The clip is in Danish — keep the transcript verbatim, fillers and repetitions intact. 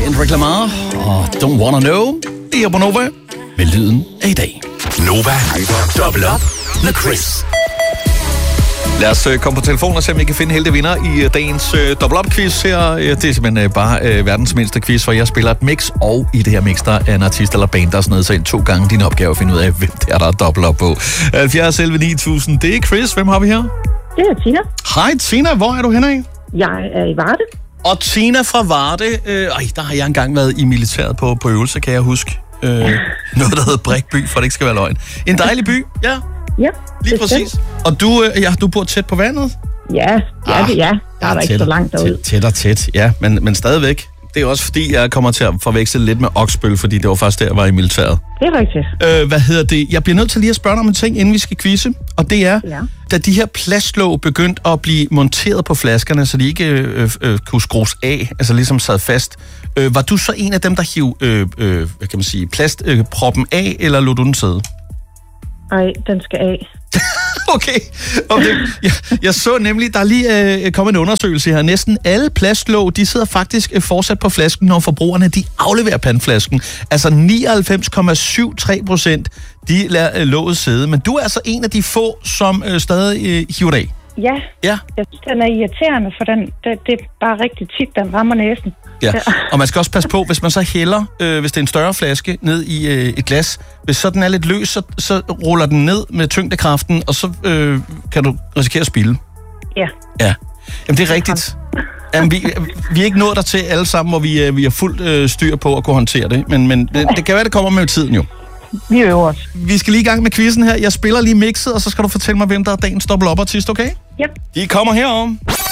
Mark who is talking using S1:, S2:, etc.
S1: Kendrick Lamar og Don't Wanna Know. Det er her på Nova med lyden af i dag.
S2: Nova, dobbelt op med Chris.
S1: Lad os uh, komme på telefonen og se, om vi kan finde heldige vinder i uh, dagens uh, double-up-quiz her. Uh, det er simpelthen uh, bare uh, verdens mindste quiz, hvor jeg spiller et mix, og i det her mix, der er en artist eller band, der er sådan sig to gange din opgave at finde ud af, hvem det er, der er double-up på. halvfjerds elleve ni tusind, det er Chris. Hvem har vi her?
S3: Det er Tina.
S1: Hej Tina, hvor er du henne af?
S3: Jeg er i Varde.
S1: Og Tina fra Varde, øh, ej, der har jeg engang været i militæret på, på øvelse, kan jeg huske. Øh, noget, der hedder Brækby, for det ikke skal være løgn. En dejlig by, ja.
S3: Ja,
S1: lige præcis. Og du, øh, ja, du bor tæt på vandet?
S3: Ja, ja, det ja. Der er der ikke så langt derude.
S1: Tæt, tæt og tæt, ja, men, men stadigvæk. Det er også fordi, jeg kommer til at forveksle lidt med Oksbøl, fordi det var faktisk der, jeg var i militæret.
S3: Det er rigtigt.
S1: Øh, hvad hedder det? Jeg bliver nødt til lige at spørge dig om en ting, inden vi skal quizze. Og det er,
S3: ja.
S1: da de her plastlåg begyndte at blive monteret på flaskerne, så de ikke øh, øh, kunne skrues af, altså ligesom sad fast. Øh, var du så en af dem, der hiv øh, øh, hvad kan man sige, plastproppen øh, af, eller lod du den sidde?
S3: Nej, den skal af.
S1: Okay, okay. Jeg, jeg så nemlig, der er lige øh, kommet en undersøgelse her. Næsten alle plastlåg, de sidder faktisk øh, fortsat på flasken, når forbrugerne de afleverer pantflasken. Altså nioghalvfems komma syvogtres procent, de lader øh, låget sidde. Men du er altså en af de få, som øh, stadig øh, hiver det af.
S3: Ja,
S1: ja,
S3: jeg synes, den er irriterende, for den, det, det er bare rigtig tit, den rammer næsen.
S1: Ja, og man skal også passe på, hvis man så hælder, øh, hvis det er en større flaske, ned i øh, et glas. Hvis så den er lidt løs, så, så ruller den ned med tyngdekraften, og så øh, kan du risikere at spilde.
S3: Ja.
S1: Ja, jamen det er rigtigt. Jamen, vi, vi er ikke nået der til alle sammen, hvor vi, øh, vi har fuldt øh, styr på at kunne håndtere det. Men, men det, det kan være, det kommer med tiden jo.
S3: Vi øver os.
S1: Vi skal lige i gang med quizzen her. Jeg spiller lige mixet, og så skal du fortælle mig, hvem der er dagens double-up-artist, okay?
S3: Ja.
S1: De kommer herom.